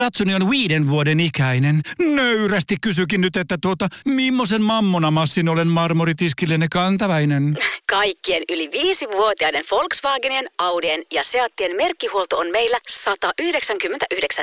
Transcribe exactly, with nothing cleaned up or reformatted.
Ratsuni on viiden vuoden ikäinen. Nöyrästi kysykin nyt, että tuota, millaisen mammonamassin olen marmoritiskillenne kantaväinen. Kaikkien yli viisivuotiaiden Volkswagenien, Audien ja Seattien merkkihuolto on meillä sata yhdeksänkymmentäyhdeksän